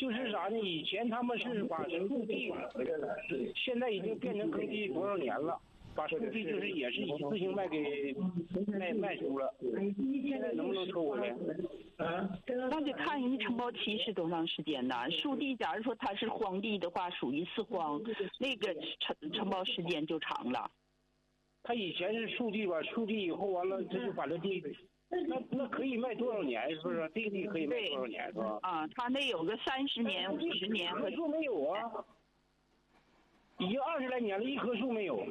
就是啥呢？以前他们是把树地，现在已经变成耕地多少年了，把树地就是也是一次性卖给卖出了，现在能不能抽回来？ 那得看人家承包期是多长时间呢？树地假如说它是荒地的话，属于四荒，那个承包时间就长了。 他以前是树地吧，树地以后完了，这就把这地，那可以卖多少年？是不是？这个地可以卖多少年？是吧？ 啊，他那有个30年、50年， 棵树没有啊，已经20来年了，一棵树没有。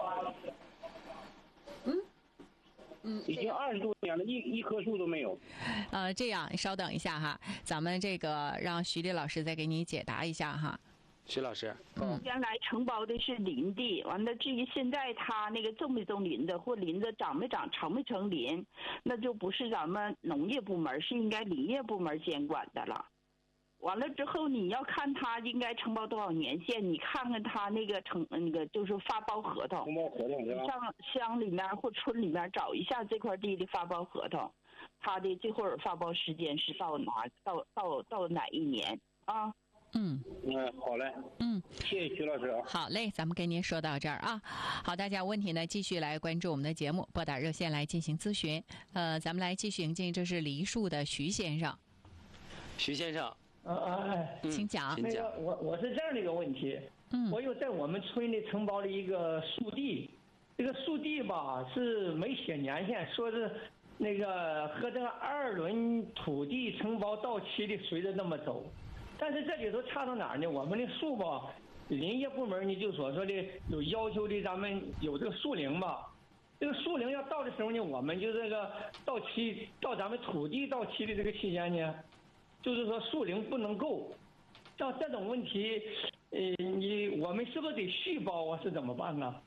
已经20多年了，一棵树都没有。 这样，稍等一下哈，咱们这个让徐丽老师再给你解答一下哈。 徐老师， 原来承包的是林地，完了至于现在他那个种没种林子，或林子长没长、成没成林，那就不是咱们农业部门，是应该林业部门监管的了。完了之后，你要看他应该承包多少年限，你看看他那个就是发包合同， 承包合同是吧？ 上乡里面或村里面找一下这块地的发包合同，他的这会儿发包时间是到哪一年啊？ 好嘞。谢谢徐老师啊。 好嘞，咱们跟您说到这儿啊。好，大家问题呢继续来关注我们的节目，拨打热线来进行咨询。咱们来继续迎进，这是梨树的徐先生。 徐先生， 请讲。 那个我是这样的一个问题，我有在我们村里承包了一个树地，这个树地吧是没写年限，说是那个和这个2轮土地承包到期的随着那么走。但是这里头差到哪儿呢？我们的树吧，林业部门呢就所说的有要求的，咱们有这个树龄吧。这个树龄要到的时候呢，我们就这个到咱们土地到期的这个期间呢，就是说树龄不能够。像这种问题，我们是不是得续包啊？是怎么办呢？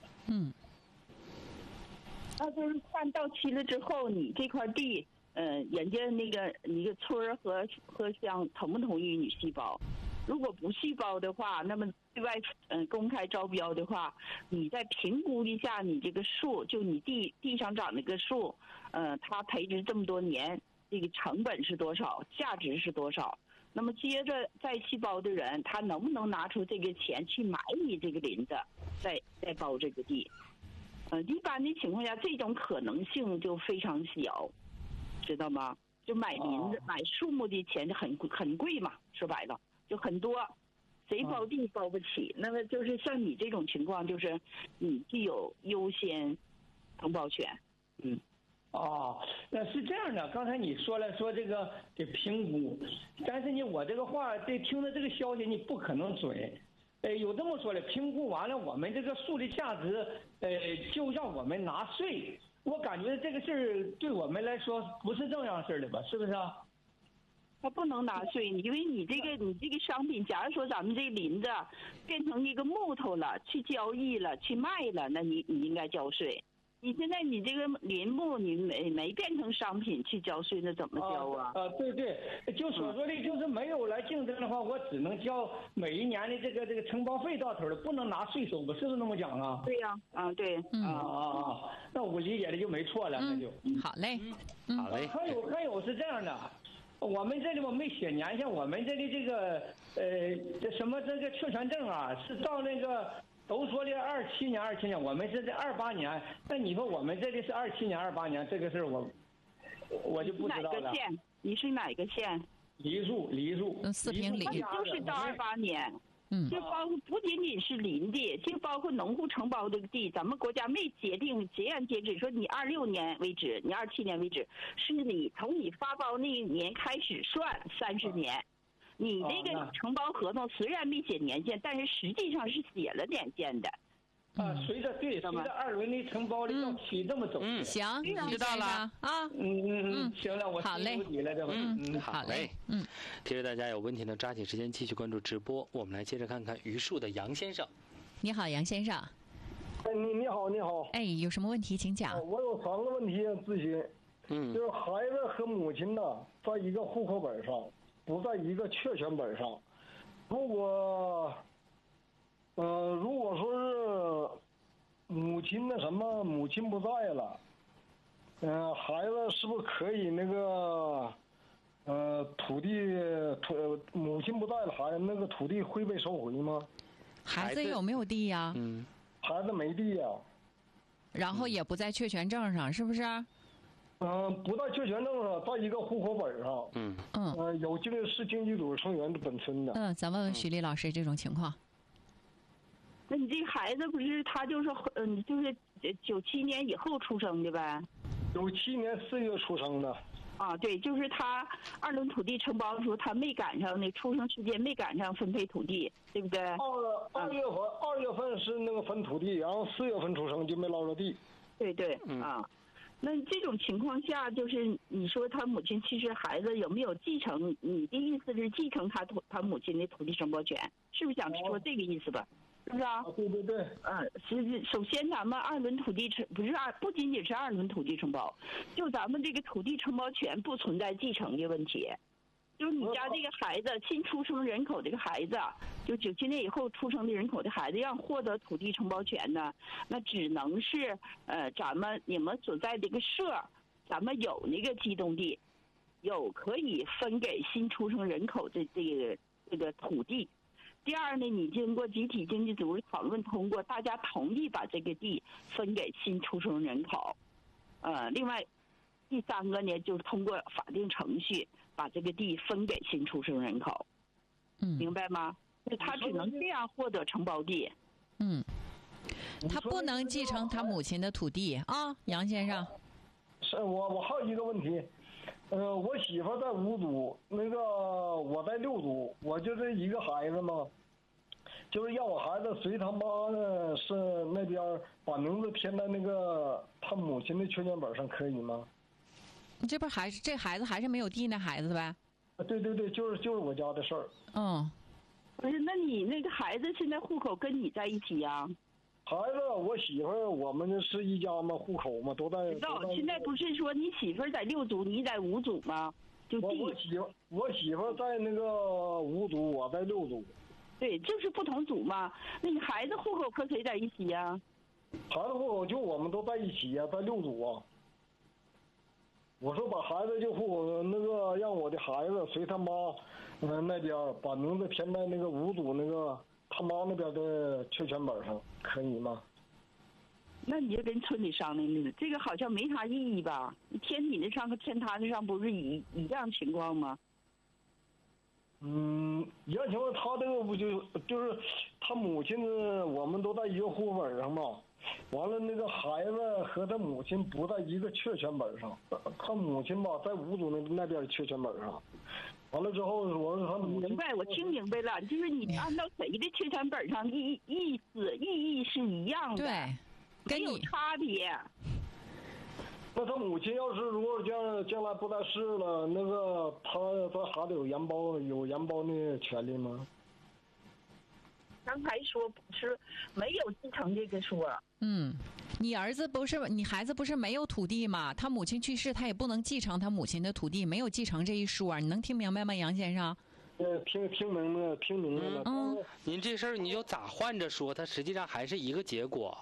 那就是看到期了之后，你这块地。人家那个村和乡同不同意你续包？如果不续包的话，那么对外公开招标的话，你再评估一下你这个树，就你地上长那个树，它培植这么多年，这个成本是多少，价值是多少？那么接着再续包的人，他能不能拿出这个钱去买你这个林子，再包这个地？一般的情况下，这种可能性就非常小。知道吗？就买林子、买树木的钱就很贵嘛，说白了就很多，谁包地包不起。那么就是像你这种情况，就是你具有优先承包权。 那是这样的。刚才你说这个得评估，但是呢，我这个话得听着这个消息，你不可能准。有这么说的，评估完了，我们这个树的价值，就让我们拿税。我感觉这个事儿对我们来说不是这样事儿的吧？是不是啊？ 他不能拿税，因为你这个商品，假如说咱们这林子变成一个木头了，去交易了，去卖了，那你应该交税。你现在你这个林木你没变成商品去交税，那怎么交啊？ 对，就所说的就是没有来竞争的话，我只能交每一年的这个承包费到头了，不能拿税收吧？是不是那么讲啊？ 对呀，对， 那我理解的就没错了，那就好嘞， 好嘞。 还有是这样的，我们这里没写年限，我们这里这个这什么这个确权证啊，是到那个。都说的27年，我们是在28年。那你说我们这里是27年、28年，这个事儿我就不知道了。 哪个县？你是哪个县？ 梨树 4平里， 就是到28年。就包括不仅仅是林地，就包括农户承包这个地，咱们国家没截然截止说你26年为止，你27年为止，是你从你发包那一年开始算30年。你这个承包合同虽然没写年限，但是实际上是写了年限的。 随着2轮的承包的到期这么走。 行，知道了啊。 行了，我好嘞， 好嘞。提示大家有问题呢，抓紧时间继续关注直播。我们来接着看看榆树的杨先生。 你好，杨先生。 你好。 有什么问题请讲。 我有3个问题咨询。就是孩子和母亲呢，在一个户口本上。不在一个确权本上。如果说是母亲母亲不在了，孩子是不是可以那个母亲不在了，孩子那个土地会被收回吗？ 孩子有没有地呀？ 孩子没地呀。 然后也不在确权证上，是不是？ 不在确权证上，在一个户口本上。有是经济组织成员的本村的。 咱问问徐丽老师这种情况。 那你这个孩子不是他就是就是97年以后出生的呗 ？97年4月出生的。 啊，对，就是他2轮土地承包的时候，他没赶上那出生时间，没赶上分配土地，对不对 ？2月份是那个分土地，然后4月份出生就没捞着地。 对对，那这种情况下，就是你说他母亲去世，孩子有没有继承？你的意思是继承他母亲的土地承包权，是不是想说这个意思吧？是不是啊？ 对对对。 首先咱们2轮土地不仅仅是2轮土地承包，就咱们这个土地承包权不存在继承的问题。就是你家这个孩子新出生人口这个孩子，就97年以后出生的人口的孩子，要获得土地承包权呢，那只能是你们所在的这个社，咱们有那个机动地，有可以分给新出生人口的这个土地。第二呢，你经过集体经济组织讨论通过，大家同意把这个地分给新出生人口。另外，第3个呢，就是通过法定程序把这个地分给新出生人口。明白吗？他只能这样获得承包地。 他不能继承他母亲的土地啊，杨先生。 是我还有一个问题。我媳妇在5组，那个我在6组，我就这一个孩子嘛，就是让我孩子随他妈呢是那边把名字填在那个他母亲的确权本上，可以吗？ 这不还是这孩子还是没有地那孩子呗？ 对对对，就是我家的事儿。 不是，那你那个孩子现在户口跟你在一起呀？ 孩子，我媳妇儿，我们是一家嘛，户口嘛，都在。 知道，现在不是说你媳妇儿在6组，你在5组吗？就我媳妇儿在那个5组，我在6组。 对，就是不同组嘛。那你孩子户口和谁在一起呀？ 孩子户口就我们都在一起呀，在6组啊。我说把孩子就户口那个让我的孩子随他妈，那边把名字填在那个5组那个。他妈那边的确权本上可以吗？ 那你就跟村里商量了，这个好像没啥意义吧？填你那上和填他那上不是一样情况吗？ 一样情况，他这个不就是他母亲呢？我们都在一个户口本上嘛。完了，那个孩子和他母亲不在一个确权本上，他母亲吧在5组那边的确权本上。完了之后，我说他明白，我听明白了，就是你按照谁的确权本上意义是一样的， 对， 没有差别。 那他母亲要是如果将来不在世了，那个他孩子有延包的权利吗？ 刚才说不是没有继承这个说。 你孩子不是没有土地吗？他母亲去世，他也不能继承他母亲的土地，没有继承这一说，你能听明白吗，杨先生？ 听明白了。 您这事儿你就咋换着说，他实际上还是一个结果。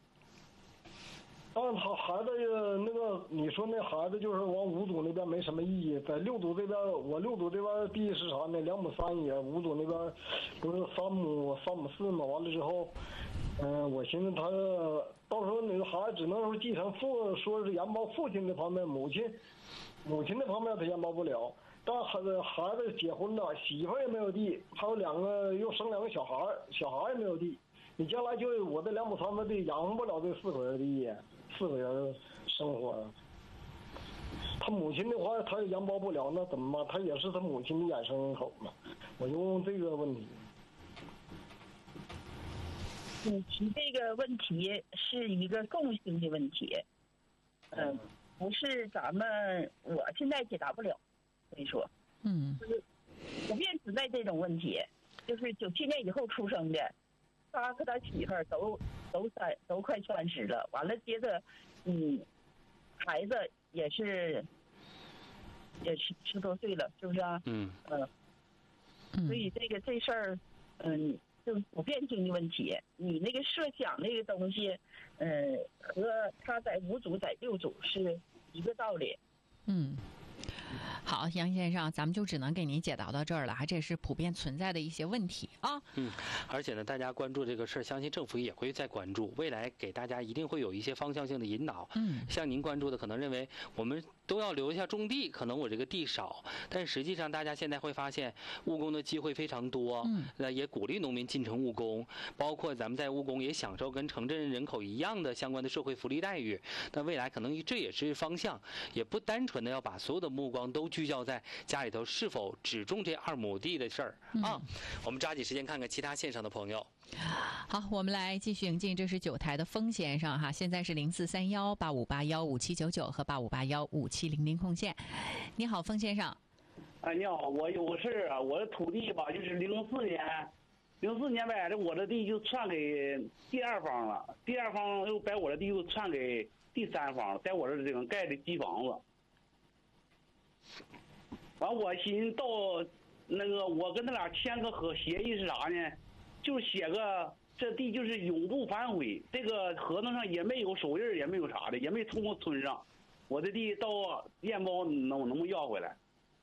但是他孩子那个，你说那孩子就是往5组那边没什么意义，在6组这边，我6组这边地是啥呢？2亩3野，5组那边不是3亩4嘛？完了之后，我寻思他到时候那个孩子只能说继承说是延包父亲那方面，母亲那方面他延包不了。但孩子结婚了，媳妇也没有地，还有又生2个小孩，小孩也没有地。你将来就我这2亩3分地养活不了这4口人的地，4个人生活。他母亲的话，他也延包不了，那怎么办？他也是他母亲的衍生人口嘛。我就问这个问题。 你提这个问题是一个共性的问题，不是我现在解答不了，所以说，就是普遍存在这种问题，就是97年以后出生的，他和他媳妇儿都快30了，完了接着，孩子也是10多岁了，是不是啊？所以这事儿，就是普遍性的问题，你那个设想那个东西，和他在5组在6组是一个道理。 好，杨先生，咱们就只能给您解答到这儿了，这是普遍存在的一些问题啊。 而且呢，大家关注这个事儿，相信政府也会在关注，未来给大家一定会有一些方向性的引导。像您关注的，可能认为我们都要留下种地，可能我这个地少，但实际上大家现在会发现务工的机会非常多，也鼓励农民进城务工，包括咱们在务工也享受跟城镇人口一样的相关的社会福利待遇。那未来可能这也是方向，也不单纯的要把所有的目光都聚焦在家里头是否只种这2亩地的事儿啊。我们抓紧时间看看其他线上的朋友。 好，我们来继续迎进，这是9台的风先生哈，现在是043185815799和85815700空线。你好，风先生。 你好，我有事啊，我的土地吧，就是04年呗，我的地就传给第2方了，第2方又把我的地又传给第3方，在我这这个盖的基房子。完，我寻到那个，我跟他俩签个协议是啥呢？就写个这地就是永不反悔，这个合同上也没有手印，也没有啥的，也没通过村上。我的地到燕包能不能要回来？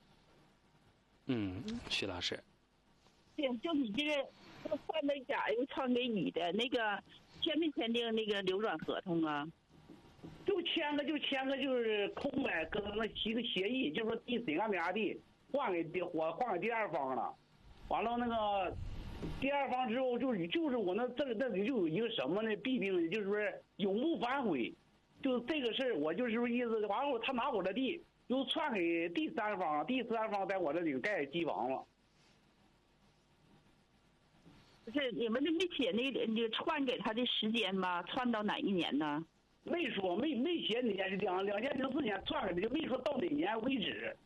徐老师。 对，就你这个换的甲又传给乙的那个，签没签订那个流转合同啊？ 就签个就是空呗，跟他们提个协议，就是说地谁干啥地换给第2方了。完了那个第2方之后就是我那里就有一个什么呢弊病，就是说永不反悔。就这个事儿，我就是说意思，完了他拿我的地又传给第3方了，第3方在我这里盖基房了。 不是你们这没写那个传给他的时间吗？传到哪一年呢？ 没说，没写哪年，是2004年传给的，就没说到哪年为止。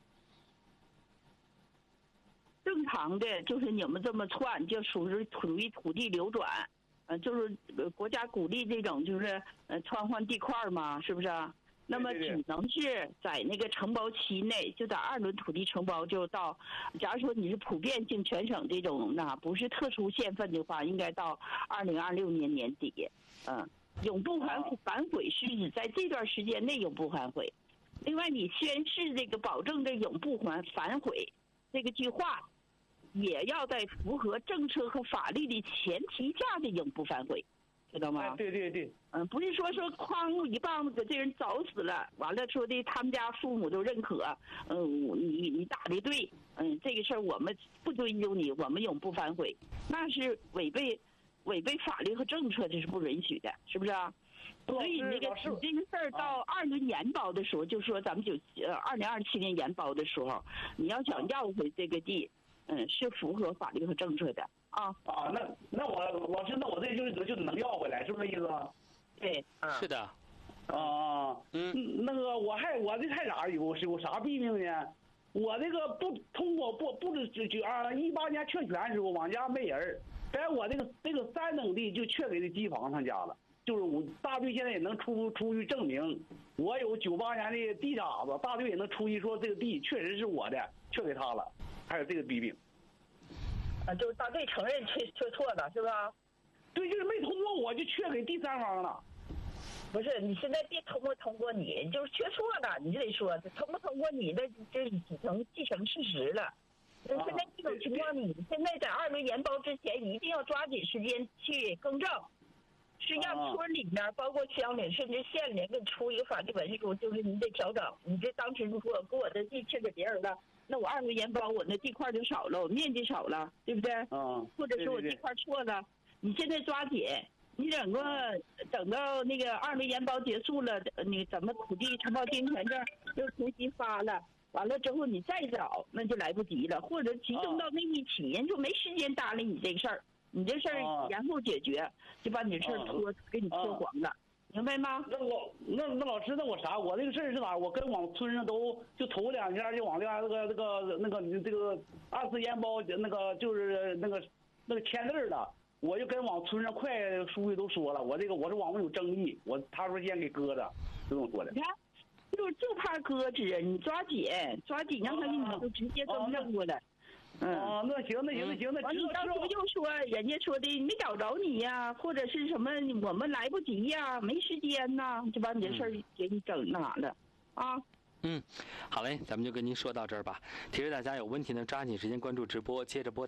正常的就是你们这么传，就属于土地流转，就是国家鼓励这种就是传换地块嘛，是不是？那么只能是在那个承包期内，就在2轮土地承包就到，假如说你是普遍性全省这种，那不是特殊县份的话，应该到2026年年底。永不反悔是指在这段时间内永不反悔。另外，你宣誓这个保证这永不反悔这个句话，也要在符合政策和法律的前提下的永不反悔，知道吗？ 对。 不是说哐一棒子给这人找死了，完了说的他们家父母都认可，你打的对，这个事儿我们不追究你，我们永不反悔，那是违背法律和政策，这是不允许的，是不是啊？所以那个你这个事儿到2轮研包的时候，就说咱们2027年研包的时候，你要想要回这个地，是符合法律和政策的啊。 那我知道我这就能要回来，是不是意思？ 对， 是的。 那个我这还啥有啥弊病呢？我这个不通过不18年确权的时候，往家没人，在我这个3等地就确给这机房他家了。就是我大队现在也能出具证明，我有98年的地渣子，大队也能出具说这个地确实是我的，确给他了，还有这个弊病。 就是大队承认确错了，是吧？ 对，就是没通过我就确给第3方了。 不是，你现在别通过你，就是确错了，你就得说通不通过你的，这既成事实了。现在这种情况，你现在在2轮研包之前，一定要抓紧时间去更正。是让村里面，包括乡里，甚至县里给你出一个法律文书，就是你得调整。你这当时如果给我的地确给别人了，那我2轮研包，我那地块就少了，我面积少了，对不对？或者是我地块错了，你现在抓紧，你等到那个2轮研包结束了，你怎么土地承包经营权证又重新发了，完了之后你再找，那就来不及了，或者集中到那一起，人就没时间搭理你这个事儿。你这事儿延后解决，就把你这事儿给你拖黄了，明白吗？ 那老师，那我啥？我这个事儿是哪？我跟往村上都就头2天就往这个2次研包那个就是那个签字的，我就跟往村上快书记都说了，我是往上有争议，他说先给搁着，就这么说的。 你看，就怕搁置，你抓紧让他给你就直接更正过来。 那行，那你到时候又说人家说的没找着你呀，或者是什么我们来不及呀，没时间呐，就把你这事儿给你整那啥了啊。 好嘞，咱们就跟您说到这儿吧。提示大家有问题呢，抓紧时间关注直播，接着播。